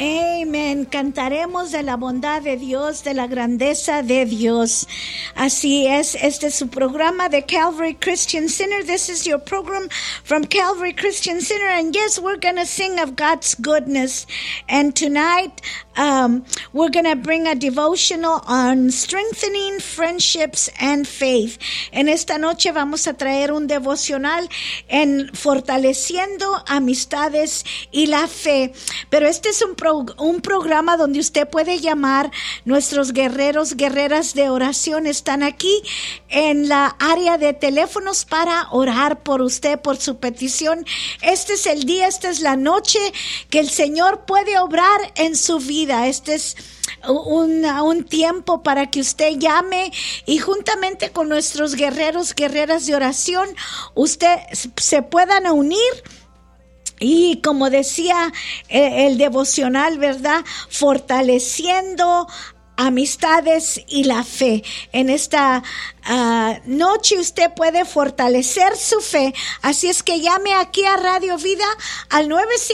Amén. Cantaremos de la bondad de Dios, de la grandeza de Dios. Así es, este es su programa de Calvary Christian Center. This is your program from Calvary Christian Center. And yes, we're going to sing of God's goodness. And tonight, we're going to bring a devotional on strengthening friendships and faith. En esta noche vamos a traer un devocional en fortaleciendo amistades y la fe. Pero este es un programa donde usted puede llamar. Nuestros guerreros, guerreras de oración están aquí en la área de teléfonos para orar por usted, por su petición. Este es el día, esta es la noche que el Señor puede obrar en su vida. Este es un tiempo para que usted llame y juntamente con nuestros guerreros, guerreras de oración, usted se puedan unir. Y como decía el devocional, ¿verdad? Fortaleciendo amistades y la fe. En esta noche usted puede fortalecer su fe. Así es que llame aquí a Radio Vida al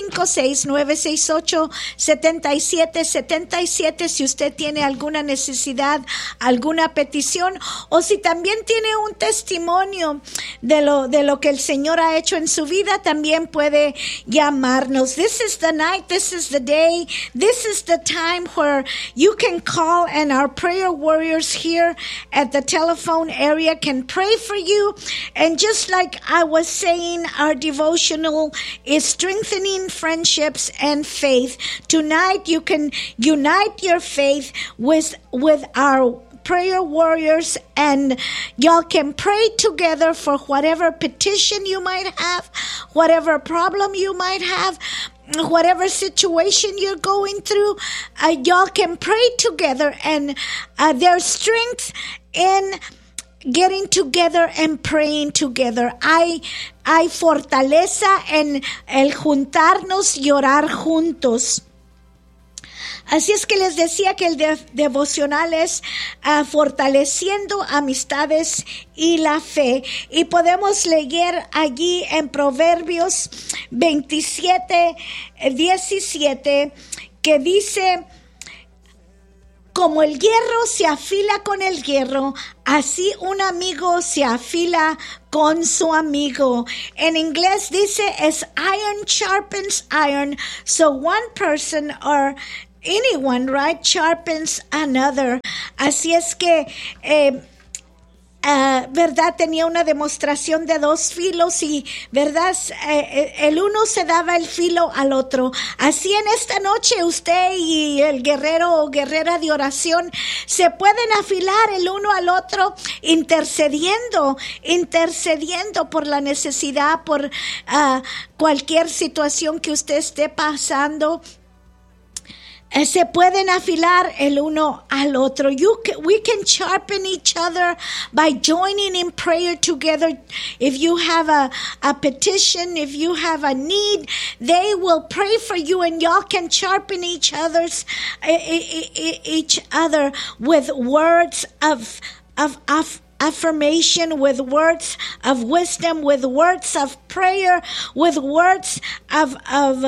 956-968-7777 si usted tiene alguna necesidad, alguna petición, o si también tiene un testimonio de lo que el Señor ha hecho en su vida, también puede llamarnos. This is the night, this is the day, this is the time where you can call and our prayer warriors here at the telephone area can pray for you. And just like I was saying, our devotional is strengthening friendships and faith. Tonight you can unite your faith with our prayer warriors, and y'all can pray together for whatever petition you might have, whatever problem you might have, whatever situation you're going through. Y'all can pray together, and there's strength in getting together and praying together. Hay fortaleza en el juntarnos y orar juntos. Así es que les decía que el devocional es fortaleciendo amistades y la fe. Y podemos leer allí en Proverbios 27:17 que dice: como el hierro se afila con el hierro, así un amigo se afila con su amigo. En inglés dice, as iron sharpens iron, so one person or anyone, right, sharpens another. Así es que verdad, tenía una demostración de dos filos y verdad, el uno se daba el filo al otro. Así en esta noche usted y el guerrero o guerrera de oración se pueden afilar el uno al otro, intercediendo por la necesidad, por cualquier situación que usted esté pasando. Se pueden afilar el uno al otro. We can sharpen each other by joining in prayer together. If you have a petition, if you have a need, they will pray for you, and y'all can sharpen each other with words of affirmation, with words of wisdom, with words of prayer, with words of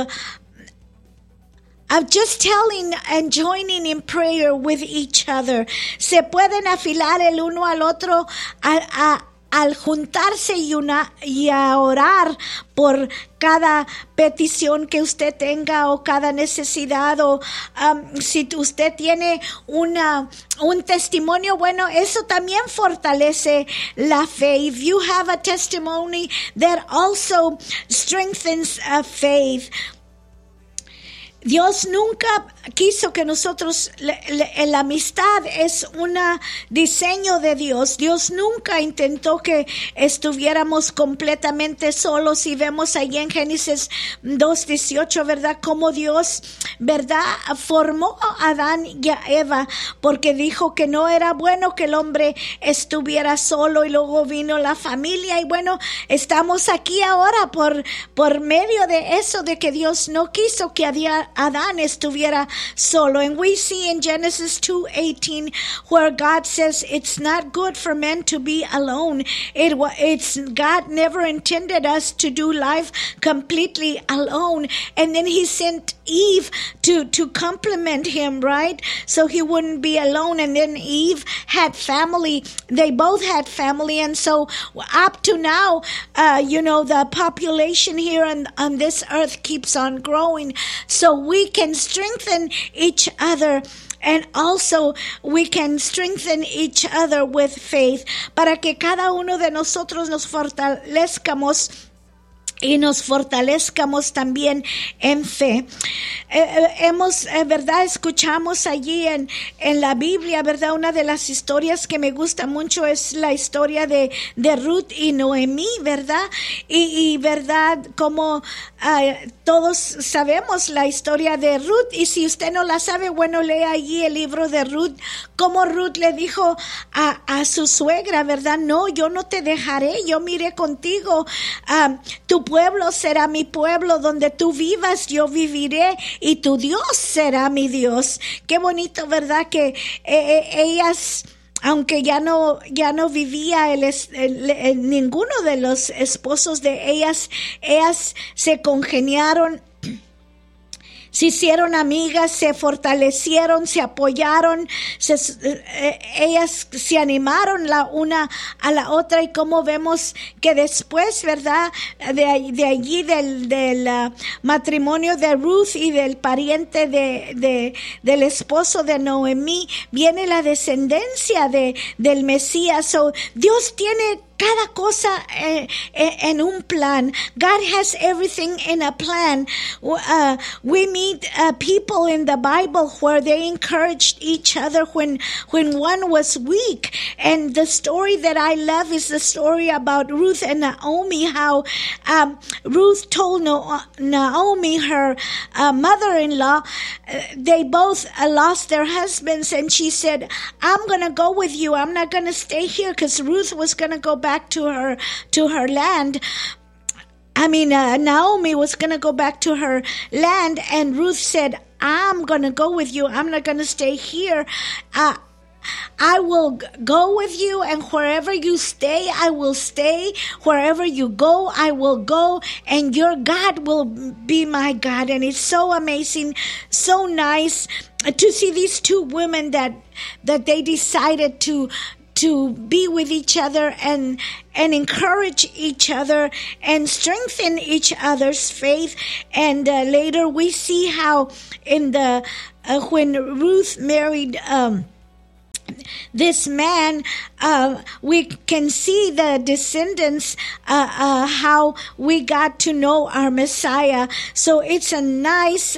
just telling and joining in prayer with each other. Se pueden afilar el uno al otro al juntarse y a orar por cada petición que usted tenga o cada necesidad, o si usted tiene un testimonio, bueno, eso también fortalece la fe. If you have a testimony, that also strengthens faith. Dios nunca quiso que nosotros, la amistad es un diseño de Dios. Dios nunca intentó que estuviéramos completamente solos, y vemos ahí en Génesis 2:18, ¿verdad? Cómo Dios, ¿verdad? Formó a Adán y a Eva, porque dijo que no era bueno que el hombre estuviera solo, y luego vino la familia, y bueno, estamos aquí ahora por medio de eso, de que Dios no quiso que Adán estuviera solo. And we see in Genesis 2:18 where God says it's not good for men to be alone. God never intended us to do life completely alone. And then he sent Eve to complement him, right? So he wouldn't be alone. And then Eve had family. They both had family. And so up to now, the population here on this earth keeps on growing. So we can strengthen each other. And also we can strengthen each other with faith para que cada uno de nosotros nos fortalezcamos y nos fortalezcamos también en fe. ¿Verdad? Escuchamos allí en la Biblia, ¿verdad? Una de las historias que me gusta mucho es la historia de Ruth y Noemí, ¿verdad? Y ¿verdad? Como todos sabemos la historia de Ruth, y si usted no la sabe, bueno, lea allí el libro de Ruth, como Ruth le dijo a su suegra, ¿verdad? No, yo no te dejaré, yo me iré contigo, tu pueblo será mi pueblo, donde tú vivas yo viviré, y tu Dios será mi Dios. Qué bonito, ¿verdad? Que ellas, aunque ya no vivía ninguno de los esposos de ellas se congeniaron, se hicieron amigas, se fortalecieron, se apoyaron, ellas se animaron la una a la otra, y como vemos que después, ¿verdad? De allí del matrimonio de Ruth y del pariente del esposo de Noemí, viene la descendencia del Mesías. So, Dios tiene cada cosa en un plan. God has everything in a plan. We meet people in the Bible where they encouraged each other when one was weak. And the story that I love is the story about Ruth and Naomi, how Ruth told Naomi, her mother-in-law, they both lost their husbands, and she said, I'm going to go with you. I'm not going to stay here, because Ruth was going to go back to her land. Naomi was going to go back to her land, and Ruth said, I'm going to go with you. I'm not going to stay here. I will go with you, and wherever you stay, I will stay. Wherever you go, I will go, and your God will be my God. And it's so amazing, so nice to see these two women that they decided to be with each other and encourage each other and strengthen each other's faith. And later we see how in when Ruth married this man, we can see the descendants, how we got to know our Messiah. So it's a nice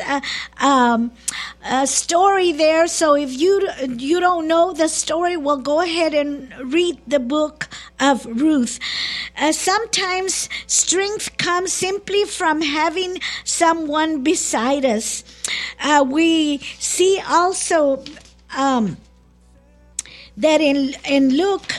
story there. So if you don't know the story, well, go ahead and read the book of Ruth. Sometimes strength comes simply from having someone beside us. We see also that in Luke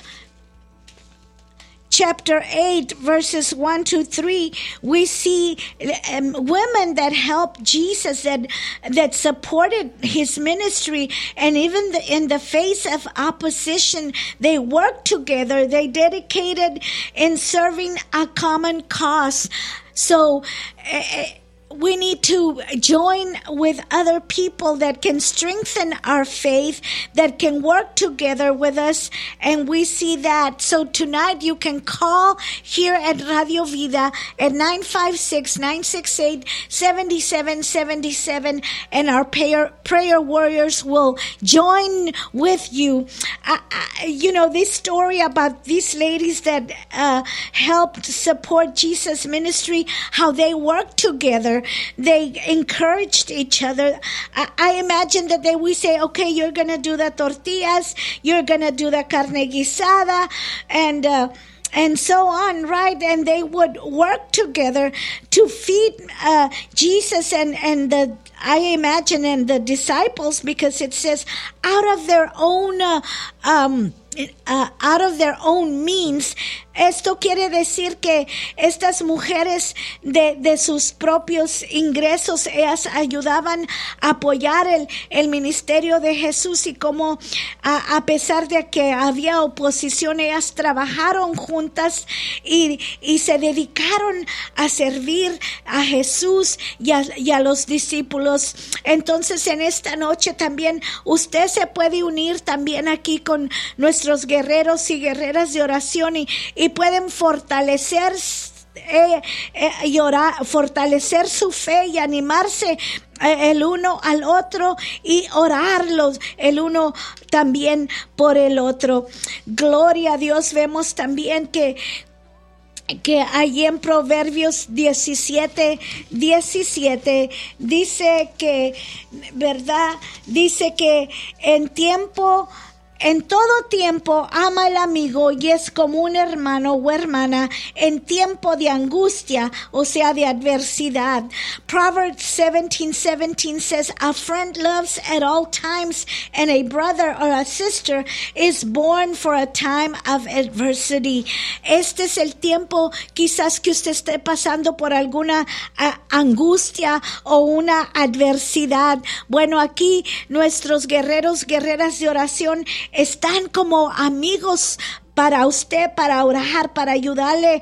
chapter 8 verses 1-3, we see women that helped Jesus, that supported his ministry, and even in the face of opposition, they worked together. They dedicated in serving a common cause. So we need to join with other people that can strengthen our faith, that can work together with us, and we see that. So tonight you can call here at Radio Vida at 956-968-7777, and our prayer warriors will join with you. This story about these ladies that helped support Jesus' ministry, how they worked together. They encouraged each other. I imagine that we say, okay, you're going to do the tortillas, you're going to do the carne guisada, and so on, right? And they would work together to feed Jesus and the disciples, because it says out of their own out of their own means. Esto quiere decir que estas mujeres de sus propios ingresos, ellas ayudaban a apoyar el ministerio de Jesús, y como a pesar de que había oposición, ellas trabajaron juntas y se dedicaron a servir a Jesús y a los discípulos. Entonces en esta noche también usted se puede unir también aquí con nuestros guerreros y guerreras de oración y pueden fortalecer y orar, fortalecer su fe y animarse el uno al otro y orarlos el uno también por el otro. Gloria a Dios. Vemos también que allí en Proverbios 17 dice que, ¿verdad? Dice que en todo tiempo ama al amigo y es como un hermano o hermana en tiempo de angustia, o sea, de adversidad. Proverbs 17:17 says, a friend loves at all times, and a brother or a sister is born for a time of adversity. Este es el tiempo quizás que usted esté pasando por alguna angustia o una adversidad. Bueno, aquí nuestros guerreras de oración están como amigos para usted, para orar, para ayudarle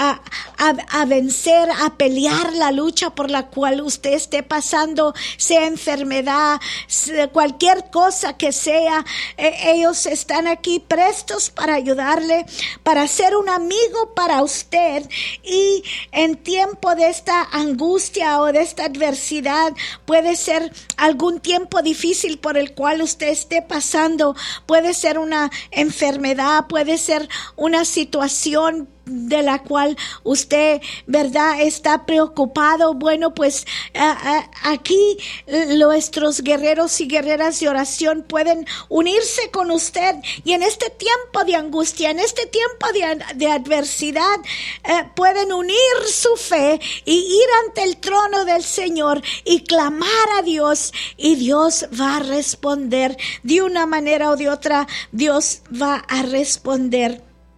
a vencer, a pelear la lucha por la cual usted esté pasando, sea enfermedad, cualquier cosa que sea. Ellos están aquí prestos para ayudarle, para ser un amigo para usted. Y en tiempo de esta angustia o de esta adversidad, puede ser algún tiempo difícil por el cual usted esté pasando, puede ser una enfermedad, puede ser una situación de la cual usted, ¿verdad?, está preocupado. Bueno, pues aquí nuestros guerreros y guerreras de oración pueden unirse con usted, y en este tiempo de angustia, en este tiempo de adversidad, pueden unir su fe y ir ante el trono del Señor y clamar a Dios, y Dios va a responder de una manera o de otra. Dios va a responder.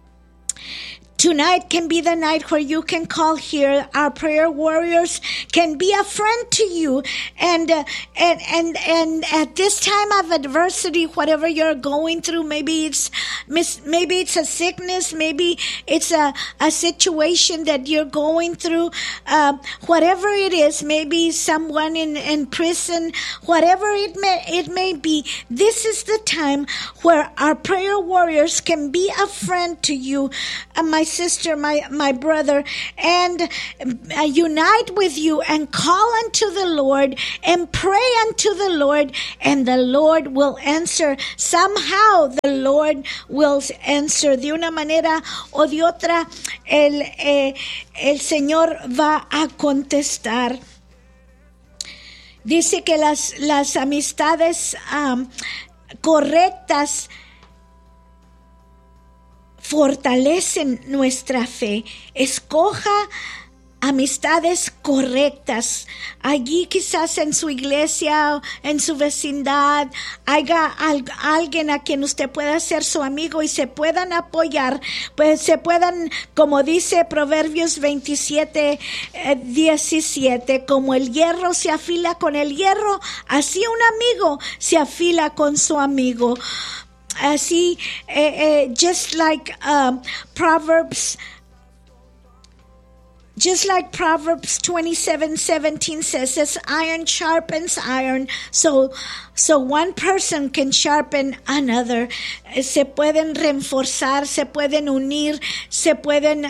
Tonight can be the night where you can call here. Our prayer warriors can be a friend to you, and at this time of adversity, whatever you're going through, maybe it's a sickness, maybe it's a situation that you're going through, whatever it is, maybe someone in prison, whatever it may be. This is the time where our prayer warriors can be a friend to you, my sister, my brother, and unite with you and call unto the Lord and pray unto the Lord, and the Lord will answer. Somehow the Lord will answer. De una manera o de otra, el Señor va a contestar. Dice que las amistades correctas fortalecen nuestra fe. Escoja amistades correctas. Allí quizás en su iglesia, en su vecindad, haya alguien a quien usted pueda ser su amigo y se puedan apoyar, pues se puedan, como dice Proverbios 27:17, como el hierro se afila con el hierro, así un amigo se afila con su amigo. Así, just like Proverbs 27:17 says, as iron sharpens iron, so one person can sharpen another. Se pueden reforzar, se pueden unir, se pueden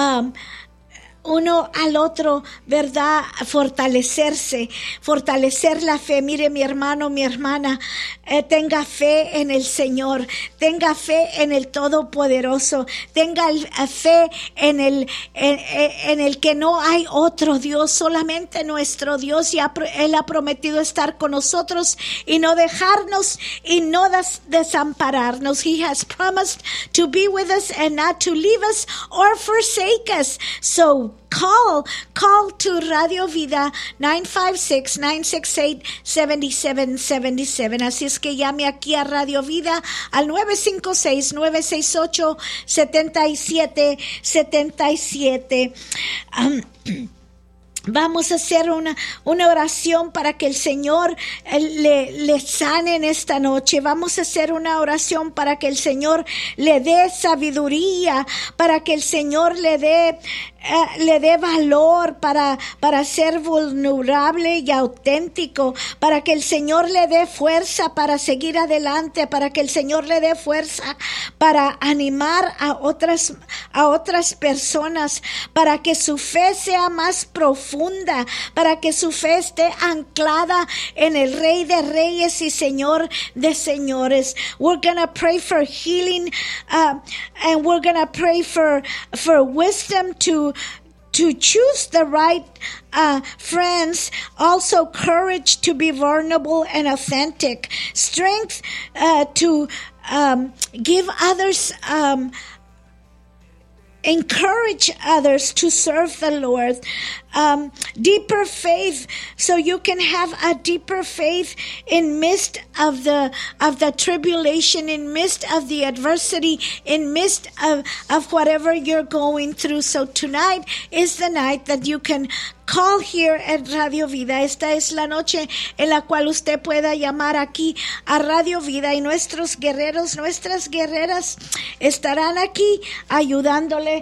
uno al otro, ¿verdad?, fortalecer la fe. Mire, mi hermano, mi hermana, tenga fe en el Señor, tenga fe en el Todopoderoso, tenga fe en el que no hay otro Dios, solamente nuestro Dios, y Él ha prometido estar con nosotros y no dejarnos y no desampararnos. He has promised to be with us and not to leave us or forsake us. So call to Radio Vida 956-968-7777. Así es que llame aquí a Radio Vida al 956-968-7777. Vamos a hacer una oración para que el Señor le sane en esta noche. Vamos a hacer una oración para que el Señor le dé sabiduría, para que el Señor le dé valor para ser vulnerable y auténtico, para que el Señor le dé fuerza para seguir adelante, para que el Señor le dé fuerza para animar a otras personas, para que su fe sea más profunda, para que su fe esté anclada en el Rey de Reyes y Señor de Señores. We're gonna pray for healing, and we're gonna pray for wisdom to choose the right friends, also courage to be vulnerable and authentic, strength to give others, encourage others to serve the Lord, deeper faith, so you can have a deeper faith in midst of the tribulation, in midst of the adversity, in midst of whatever you're going through. So tonight is the night that you can call here at Radio Vida. Esta es la noche en la cual usted pueda llamar aquí a Radio Vida, y nuestros guerreros, nuestras guerreras estarán aquí ayudándole,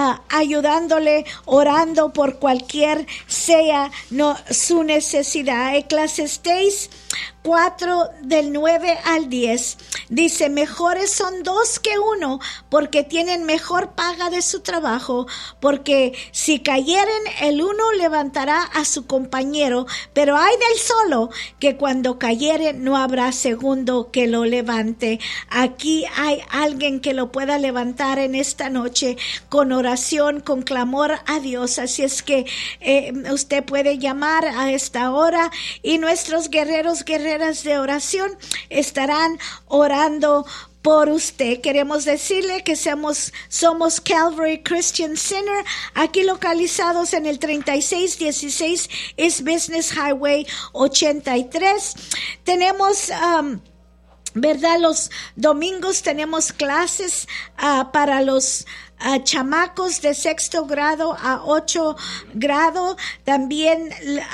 orando por cualquier sea su necesidad. Eclesiastés 4 del 9 al 10 dice: mejores son dos que uno, porque tienen mejor paga de su trabajo, porque si cayeren el uno levantará a su compañero, pero hay del solo que cuando cayere no habrá segundo que lo levante. Aquí hay alguien que lo pueda levantar en esta noche con oración, con clamor a Dios. Así es que usted puede llamar a esta hora, y nuestros guerreras de oración estarán orando por usted. Queremos decirle que somos Calvary Christian Center, aquí localizados en el 3616 East Business Highway 83. Tenemos ¿verdad? Los domingos tenemos clases para los chamacos de 6º grado a 8 grado. También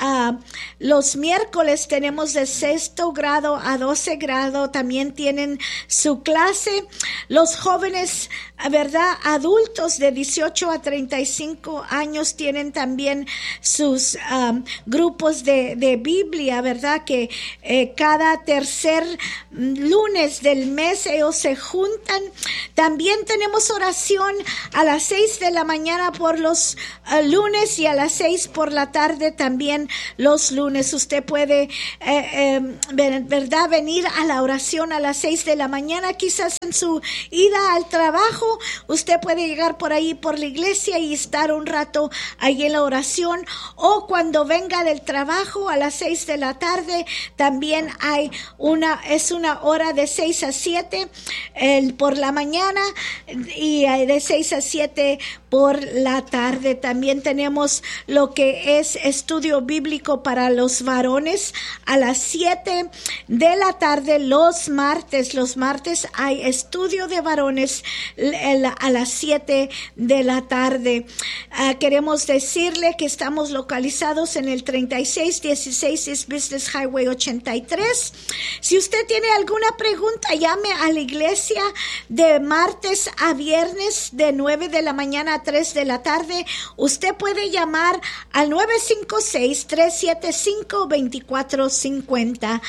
los miércoles tenemos de 6º grado a 12 grado. También tienen su clase. Los jóvenes, ¿verdad? Adultos de 18 a 35 años tienen también sus grupos de Biblia, ¿verdad? Que cada tercer lunes del mes ellos se juntan. También tenemos oración a las 6 de la mañana por los lunes, y a las 6 por la tarde también los lunes. Usted puede, ¿verdad?, venir a la oración a las 6 de la mañana. Quizás en su ida al trabajo, usted puede llegar por ahí por la iglesia y estar un rato ahí en la oración, o cuando venga del trabajo a las 6 de la tarde, también es una hora de 6 a 7 por la mañana, y de 6 a 7 por la tarde. También tenemos lo que es estudio bíblico para los varones a las 7 de la tarde los martes. Los martes hay estudio de varones a las 7 de la tarde. Queremos decirle que estamos localizados en el 3616 East Business Highway 83. Si usted tiene alguna pregunta, llame a la iglesia de martes a viernes de 9 de la mañana a 3 de la tarde. Usted puede llamar al 956-375-2450.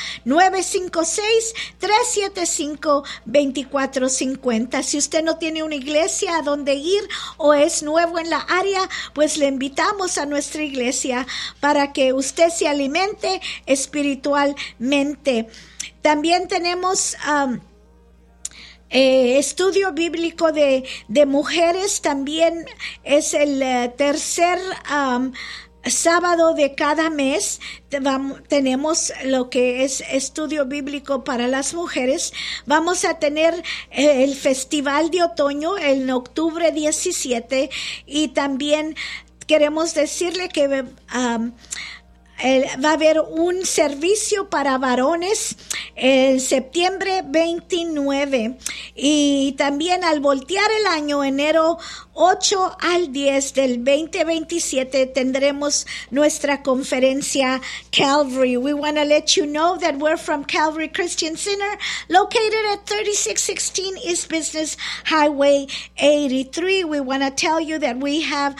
956-375-2450. Si usted no tiene una iglesia a donde ir o es nuevo en la área, pues le invitamos a nuestra iglesia para que usted se alimente espiritualmente. También tenemos estudio bíblico de mujeres. También es el tercer sábado de cada mes. Tenemos lo que es estudio bíblico para las mujeres. Vamos a tener el festival de otoño en octubre 17, y también queremos decirle que va a haber un servicio para varones en septiembre 29 y también al voltear el año, enero 8 al 10 del 2027, tendremos nuestra conferencia Calvary. We want to let you know that we're from Calvary Christian Center, located at 3616 East Business Highway 83. We want to tell you that we have,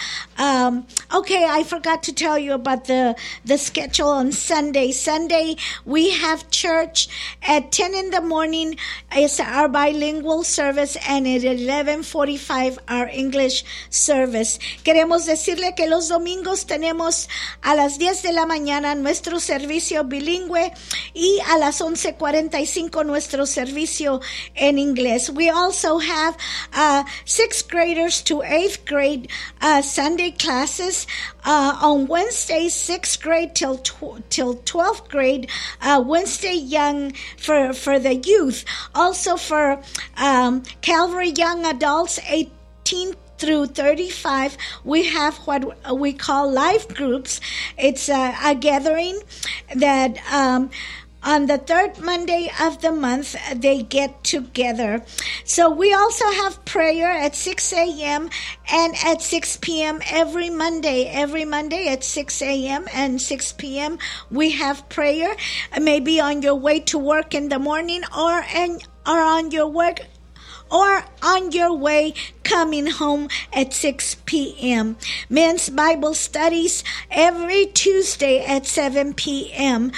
I forgot to tell you about the schedule on Sunday. Sunday, we have church at 10 in the morning. It's our bilingual service, and at 11:45 our English service. Queremos decirle que los domingos tenemos a las 10 de la mañana nuestro servicio bilingüe y a las 11:45 nuestro servicio en inglés. We also have 6th graders to 8th grade Sunday classes. On Wednesday, 6th grade till 12th grade, Wednesday young for the youth. Also for Calvary young adults, 18 through 35, we have what we call life groups. It's a gathering that on the third Monday of the month, they get together. So we also have prayer at 6 a.m. and at 6 p.m. every Monday. Every Monday at 6 a.m. and 6 p.m. we have prayer. Maybe on your way to work in the morning or on your work or on your way coming home at 6 p.m. Men's Bible studies every Tuesday at 7 p.m.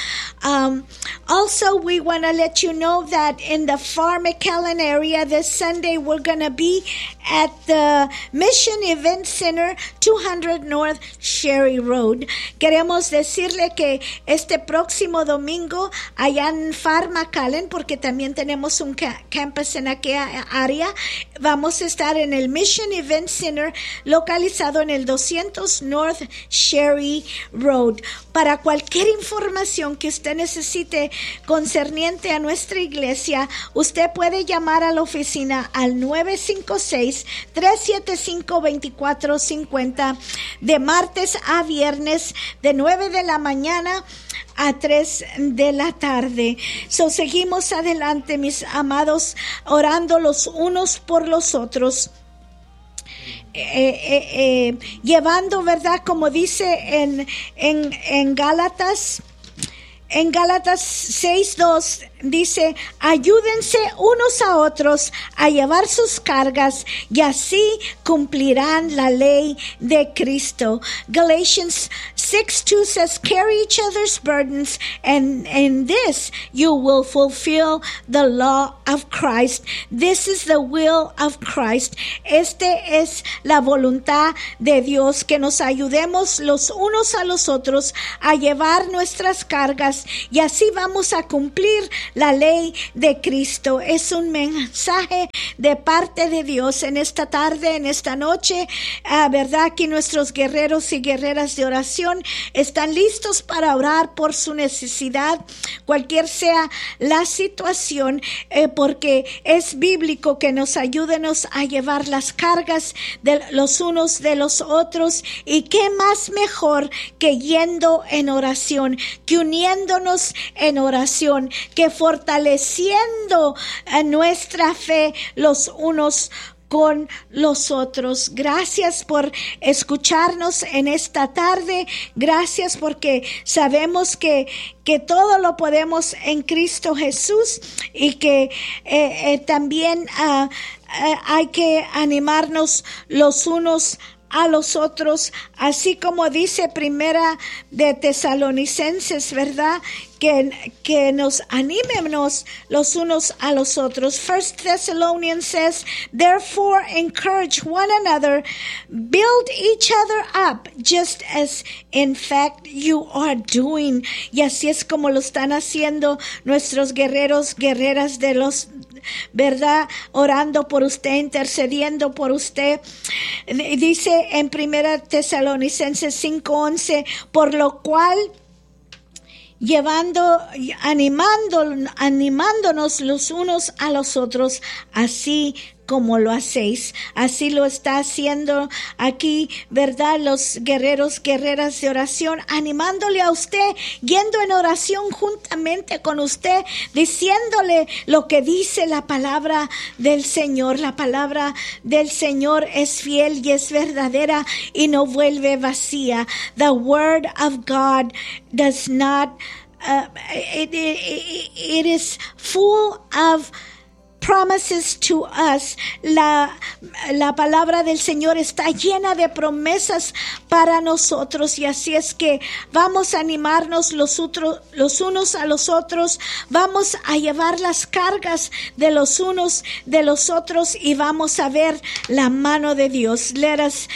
Also, we want to let you know that in the Far McAllen area this Sunday, we're going to be at the Mission Event Center, 200 North Sherry Road. Queremos decirle que este próximo domingo allá en Far McAllen, porque también tenemos un campus en aquella área, vamos a estar en el Mission Event Center localizado en el 200 North Sherry Road. Para cualquier información que usted necesite concerniente a nuestra iglesia, usted puede llamar a la oficina al 956-375-2450 de martes a viernes de 9 de la mañana a 3 de la tarde. So, seguimos adelante, mis amados, orando los unos por los otros. Llevando, ¿verdad? Como dice en Gálatas 6:2, dice, ayúdense unos a otros a llevar sus cargas y así cumplirán la ley de Cristo. Galatians 6:2 says, carry each other's burdens, and in this you will fulfill the law of Christ. This is the will of Christ. Este es la voluntad de Dios, que nos ayudemos los unos a los otros a llevar nuestras cargas y así vamos a cumplir la ley de Cristo. Es un mensaje de parte de Dios en esta tarde, en esta noche, verdad que nuestros guerreros y guerreras de oración están listos para orar por su necesidad, cualquier sea la situación, porque es bíblico que nos ayúdenos a llevar las cargas de los unos de los otros, y qué más mejor que yendo en oración, que uniéndonos en oración, que fortaleciendo nuestra fe los unos con los otros. Gracias por escucharnos en esta tarde. Gracias porque sabemos que todo lo podemos en Cristo Jesús, y que también hay que animarnos los unos a los otros, así como dice Primera de Tesalonicenses, ¿verdad? Que nos animemos los unos a los otros. 1 Thessalonians says, therefore encourage one another, build each other up, just as in fact you are doing. Y así es como lo están haciendo nuestros guerreros, guerreras de los, ¿verdad? Orando por usted, intercediendo por usted. Dice en 1 Tesalonicenses 5:11, por lo cual animándonos los unos a los otros, así como lo hacéis. Así lo está haciendo aquí, ¿verdad? Los guerreros, guerreras de oración, animándole a usted, yendo en oración juntamente con usted, diciéndole lo que dice la palabra del Señor. La palabra del Señor es fiel y es verdadera y no vuelve vacía. The word of God does not, it is full of promises to us. La palabra del Señor está llena de promesas para nosotros, y así es que vamos a animarnos los unos a los otros, vamos a llevar las cargas de los unos de los otros y vamos a ver la mano de Dios. Let us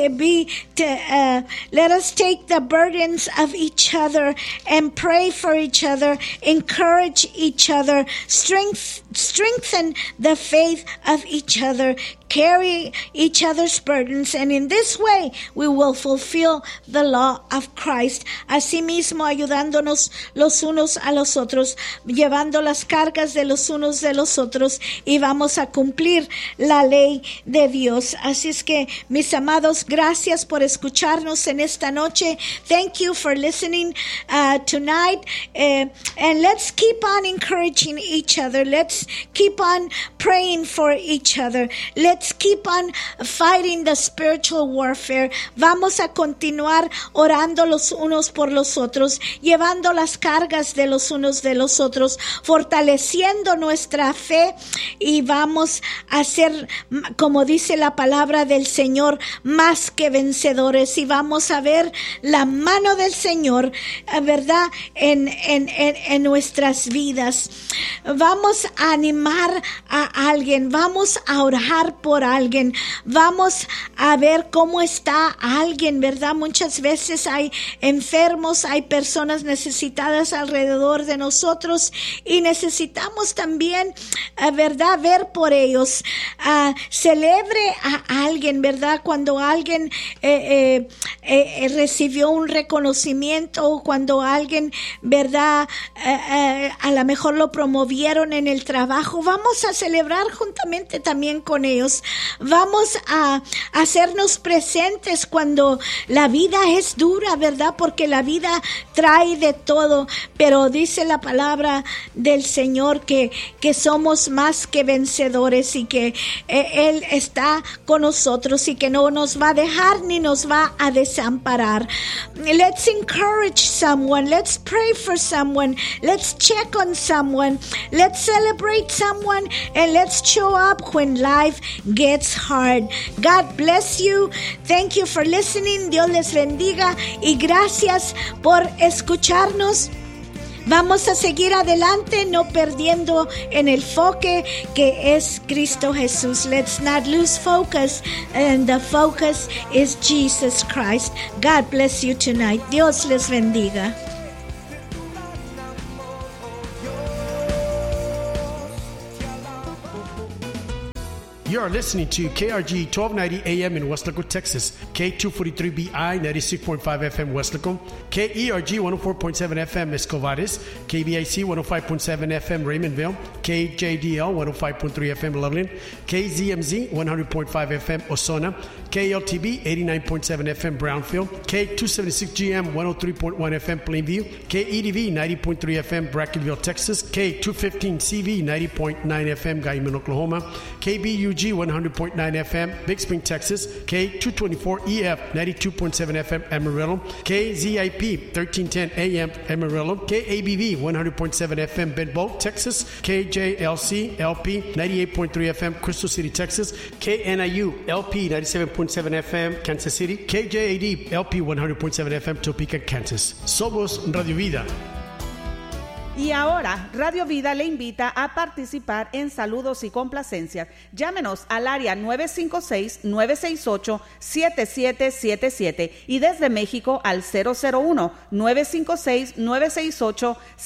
take the burdens of each other and pray for each other, encourage each other, strengthen the faith of each other, carry each other's burdens, and in this way we will fulfill the law of Christ. Asimismo, ayudándonos los unos a los otros, llevando las cargas de los unos de los otros, y vamos a cumplir la ley de Dios. Así es que, mis amados, gracias por escucharnos en esta noche. Thank you for listening tonight, and let's keep on encouraging each other. Let's keep on praying for each other. Let's keep on fighting the spiritual warfare. Vamos a continuar orando los unos por los otros, llevando las cargas de los unos de los otros, fortaleciendo nuestra fe, y vamos a ser, como dice la palabra del Señor, más que vencedores, y vamos a ver la mano del Señor, ¿verdad?, en nuestras vidas. Vamos a animar a alguien, vamos a orar por alguien, vamos a ver cómo está alguien, ¿verdad? Muchas veces hay enfermos, hay personas necesitadas alrededor de nosotros, y necesitamos también, ¿verdad?, ver por ellos. Celebre a alguien, ¿verdad? Cuando alguien recibió un reconocimiento, o cuando alguien, ¿verdad?, a lo mejor lo promovieron en el trabajo, vamos a celebrar juntamente también con ellos. Vamos a hacernos presentes cuando la vida es dura, ¿verdad? Porque la vida trae de todo, pero dice la palabra del Señor que somos más que vencedores, y que Él está con nosotros, y que no nos va a dejar ni nos va a desamparar. Let's encourage someone. Let's pray for someone. Let's check on someone. Let's celebrate someone, and let's show up when life gets hard. God bless you. Thank you for listening. Dios les bendiga, y gracias por escucharnos. Vamos a seguir adelante, no perdiendo en el enfoque que es Cristo Jesús. Let's not lose focus, and the focus is Jesus Christ. God bless you tonight. Dios les bendiga. You are listening to KRG 1290 AM in Weslaco, Texas, K243BI 96.5 FM Weslaco, KERG 104.7 FM Escovares, KBIC 105.7 FM Raymondville, KJDL 105.3 FM Loveland, KZMZ 100.5 FM Osona, KLTB 89.7 FM Brownfield, K276GM 103.1 FM Plainview, KEDV 90.3 FM Brackenville, Texas, K215CV 90.9 FM Guyman, Oklahoma, KBUG 100.9 FM Big Spring, Texas, K224EF 92.7 FM Amarillo, KZIP 1310 AM Amarillo, KABV 100.7 FM Bedboe, Texas, KJLC LP 98.3 FM Crystal City, Texas, KNIU LP 97.7 FM Kansas City, KJAD LP 100.7 FM Topeka, Kansas. Somos Radio Vida. Y ahora, Radio Vida le invita a participar en saludos y complacencias. Llámenos al área 956-968-7777 y desde México al 001-956-968-7777.